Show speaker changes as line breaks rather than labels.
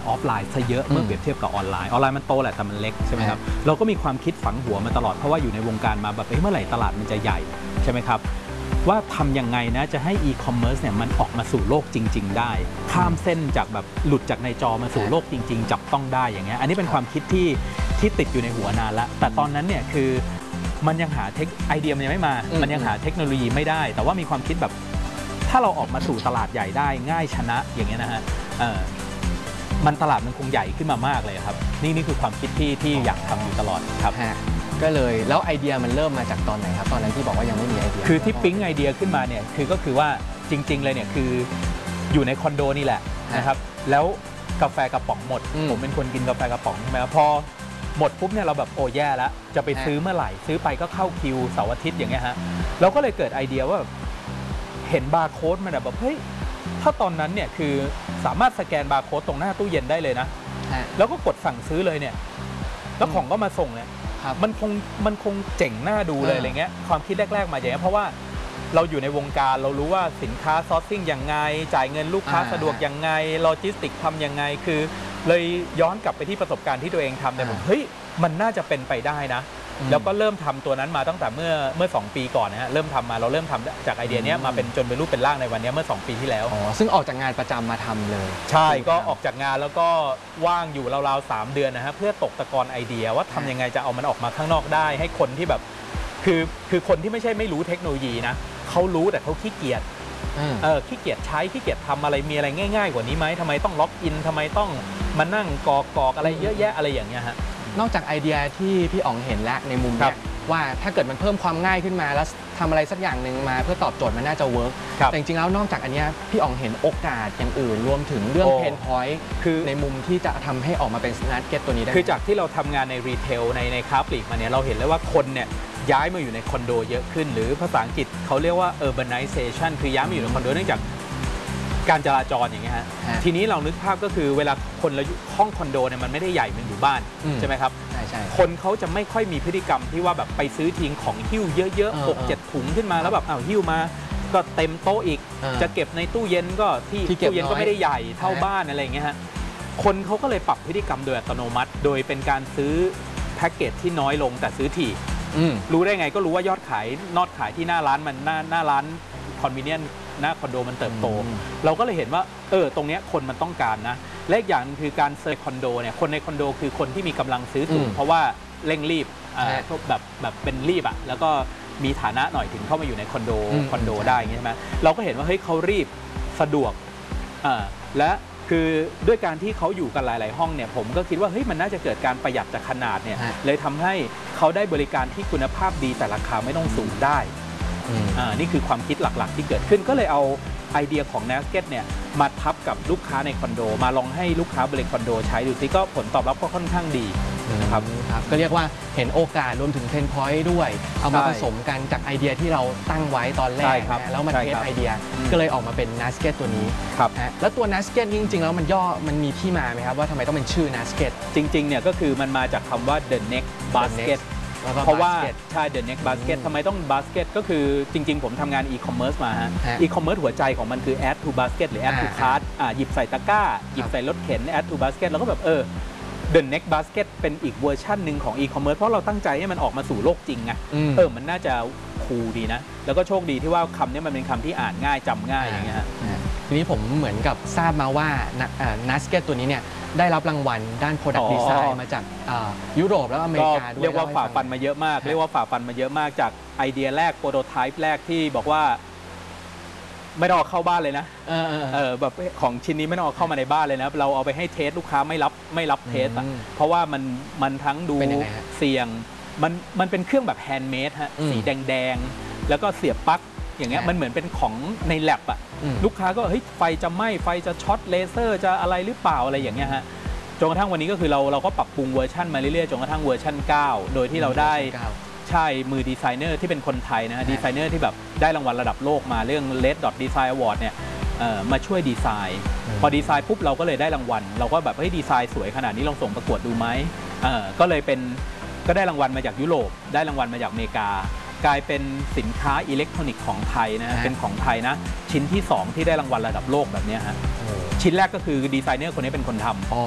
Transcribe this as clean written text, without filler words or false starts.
ออฟไลน์ซะเยอะเมื่อเปรียบเทียบกับออนไลน์มันโตแหละแต่มันเล็กใช่ไหมครับเราก็มีความคิดฝังหัวมาตลอดเพราะว่าอยู่ในวงการมาแบบเมื่อไหร่ตลาดมันจะใหญ่ใช่ไหมครับว่าทำยังไงนะจะให้อีคอมเมิร์ซเนี่ยมันออกมาสู่โลกจริงๆได้ข้ามเส้นจากแบบหลุดจากในจอมาสู่โลกจริงๆจับต้องได้อย่างเงี้ยอันนี้เป็นความคิดที่ติดอยู่ในหัวนานแล้วแต่ตอนนั้นเนี่ยคือมันยังหาไอเดียมันยังไม่มามันยังหาเทคโนโลยีไม่ได้แต่ว่ามีความคิดแบบถ้าเราออกมาสู่ตลาดใหญ่ได้ง่ายชนะอย่างเงี้ยนะฮะมันตลาดมันคงใหญ่ขึ้นมามากเลยครับนี่คือความคิดที่อยากทำอยู่ตลอดครับ
ก็เลยแล้วไอเดียมันเริ่มมาจากตอนไหนครับตอนนั้นที่บอกว่ายังไม่มีไอเดีย
คือที่ปิ๊งไอเดียขึ้นมาเนี่ยก็คือว่าจริงๆเลยเนี่ยคืออยู่ในคอนโดนี่แหละนะครับแล้วกาแฟกระป๋องหมดผมเป็นคนกินกาแฟกระป๋องใช่ไหมพอหมดปุ๊บเนี่ยเราแบบโอ้แย่แล้วจะไปซื้อเมื่อไหร่ซื้อไปก็เข้าคิวเสาร์อาทิตย์อย่างเงี้ยฮะเราก็เลยเกิดไอเดียว่าเห็นบาร์โค้ดมันแบบเฮ้ยถ้าตอนนั้นเนี่ยคือสามารถสแกนบาร์โค้ดตรงหน้าตู้เย็นได้เลยนะแล้วก็กดสั่งซื้อเลยเนี่ยแล้วของก็มาส่งเนี่ยมันคงเจ๋งน่าดูเลยอะไรเงี้ยความคิดแรกๆมาอย่างเงี้ยเพราะว่าเราอยู่ในวงการเรารู้ว่าสินค้าซอร์ซิ่งยังไงจ่ายเงินลูกค้าสะดวกยังไงโลจิสติกทำยังไงคือเลยย้อนกลับไปที่ประสบการณ์ที่ตัวเองทำแต่ผมเฮ้ยมันน่าจะเป็นไปได้นะแล้วก็เริ่มทำตัวนั้นมาตั้งแต่เมื่อ2 ปีก่อนนะฮะเริ่มทำมาเราเริ่มทำจากไอเดียนี้มาเป็นจนเป็นรูปเป็นร่างในวันนี้เมื่อ2 ปีที่แล้ว
ซึ่งออกจากงานประจำมาทำเลย
ใช่ก็ออกจากงานแล้วก็ว่างอยู่ราวๆ3 เดือนนะฮะเพื่อตกตะกอนไอเดียว่าทำยังไงจะเอามันออกมาข้างนอกได้ให้คนที่แบบคือคนที่ไม่ใช่ไม่รู้เทคโนโลยีนะเขารู้แต่เขาขี้เกียจขี้เกียจใช้ขี้เกียจทำอะไรมีอะไรง่ายๆกว่านี้ไหมทำไมต้องล็อกอินทำไมต้องมานั่งกรอกอะไรเยอะแยะอะไรอย่างเงี้ยฮะ
นอกจากไอเดียที่พี่อ๋องเห็นแล้วในมุมนี้ว่าถ้าเกิดมันเพิ่มความง่ายขึ้นมาแล้วทำอะไรสักอย่างหนึ่งมาเพื่อตอบโจทย์มันน่าจะเวิร์กแต่จริงๆแล้วนอกจากอันนี้พี่อ๋องเห็นโอกาสอย่างอื่นรวมถึงเรื่องเพนพอยต์คือในมุมที่จะทำให้ออกมาเป็นนัทเก็ตตัวนี้ได้
คือจากที่เราทำงานในรีเทลในค้าปลีกมาเนี่ยเราเห็นเลยว่าคนเนี่ยย้ายมาอยู่ในคอนโดเยอะขึ้นหรือภาษาอังกฤษเขาเรียกว่า urbanization คือย้ายมาอยู่ในคอนโดเนื่องจากการจราจรอย่างเงี้ยฮะทีนี้เรานึกภาพก็คือเวลาคนละห้องคอนโดเนี่ยมันไม่ได้ใหญ่เหมือนอยู่บ้านใช่ไหมครับ
ใช่
คนเขาจะไม่ค่อยมีพฤติกรรมที่ว่าแบบไปซื้อทิ้งของหิ้วเยอะๆ6-7 ถุงขึ้นมาแล้วแบบหิ้วมาก็เต็มโต๊ะอีกจะเก็บในตู้เย็นก็ที่ตู้เย็นก็ไม่ได้ใหญ่เท่าบ้านอะไรอย่างเงี้ยฮะคนเขาก็เลยปรับพฤติกรรมโดยอัตโนมัติโดยเป็นการซื้อแพ็กเกจที่น้อยลงแต่ซื้อถี่รู้ได้ไงก็รู้ว่ายอดขายที่หน้าร้านมันหน้าร้านคอนเวเนียนหน้าคอนโดมันเติบโตเราก็เลยเห็นว่าตรงนี้คนมันต้องการนะและอีกอย่างคือการเซอร์คอนโดเนี่ยคนในคอนโดคือคนที่มีกำลังซื้อสูงเพราะว่าเร่งรีบแบบเป็นรีบอ่ะแล้วก็มีฐานะหน่อยถึงเข้ามาอยู่ในคอนโดได้ใช่ไหมเราก็เห็นว่าเฮ้ยเขารีบสะดวกและคือด้วยการที่เขาอยู่กันหลายๆห้องเนี่ยผมก็คิดว่าเฮ้ยมันน่าจะเกิดการประหยัดจากขนาดเนี่ยเลยทำให้เขาได้บริการที่คุณภาพดีแต่ราคาไม่ต้องสูงได้นี่คือความคิดหลักๆที่เกิดขึ้นก็เลยเอาไอเดียของ Nasket เนี่ยมาทับกับลูกค้าในคอนโดมาลองให้ลูกค้าบริเวณคอนโดใช้ดูซิก็ผลตอบรับก็ค่อนข้างดี
นะครับก็เรียกว่าเห็นโอกาสรวมถึงเพนพอยต์ด้วยเอามาผสมกันจากไอเดียที่เราตั้งไว้ตอนแรกแล้วมาเทสไอเดียก็เลยออกมาเป็น Nasket ตัวนี้แล้วตัว Nasket จริงๆแล้วมันมีที่มาไหมครับว่าทำไมต้องเป็นชื่อ Nasket
จริงๆเนี่ยก็คือมันมาจากคำว่า The Next Basketเพราะว่าใช่ The Next Basket ทำไมต้อง Basket ก็คือจริงๆผมทำงาน e-commerce มาฮะ e-commerce หัวใจของมันคือ add to basket หรือ add to cart หยิบใส่ตะกร้าหยิบใส่รถเข็น add to basket แล้วก็แบบThe Next Basket เป็นอีกเวอร์ชันหนึ่งของ e-commerce เพราะเราตั้งใจให้มันออกมาสู่โลกจริงไงมันน่าจะคูลดีนะแล้วก็โชคดีที่ว่าคำนี้มันเป็นคำที่อ่านง่ายจำง่ายอย่างเงี้ยฮะ
ทีนี้ผมเหมือนกับทราบมาว่า Nasket ตัวนี้เนี่ยได้รับรางวัลด้าน Product Design มาจากยุโรปและอเมริกาด้วย
เรียกว่าฝ่าฟันมาเยอะมากจากไอเดียแรกโปรโตไทป์แรกที่บอกว่าไม่ต้องเอาเข้าบ้านเลยนะแบบของชิ้นนี้ไม่ต้องเอาเข้ามาในบ้านเลยนะเราเอาไปให้เทสลูกค้าไม่รับเทสเพราะว่ามันทั้งดูเสี่ยงมันเป็นเครื่องแบบแฮนด์เมดฮะสีแดงแล้วก็เสียบปลั๊กอย่างเงี้ยมันเหมือนเป็นของในแลบอะลูกค้าก็เฮ้ยไฟจะไหม้ไฟจะช็อตเลเซอร์จะอะไรหรือเปล่าอะไรอย่างเงี้ยฮะจนกระทั่งวันนี้ก็คือเราก็ปรับปรุงเวอร์ชันมาเรื่อยๆจนกระทั่งเวอร์ชัน9โดยที่เราได้ใช่มือดีไซเนอร์ที่เป็นคนไทยนะดีไซเนอร์ที่แบบได้รางวัลระดับโลกมาเรื่อง Red Dot Design Award เนี่ยมาช่วยดีไซน์พอดีไซน์ปุ๊บเราก็เลยได้รางวัลเราก็แบบเฮ้ยดีไซน์สวยขนาดนี้ลองส่งประกวดดูไหมก็เลยก็ได้รางวัลมาจากยุโรปได้รางวัลมาจากอเมริกากลายเป็นสินค้าอิเล็กทรอนิกส์ของไทยนะเป็นของไทยนะชิ้นที่2ที่ได้รางวัลระดับโลกแบบนี้ฮะชิ้นแรกก็คือดีไซเนอร์คนนี้เป็นคนทำ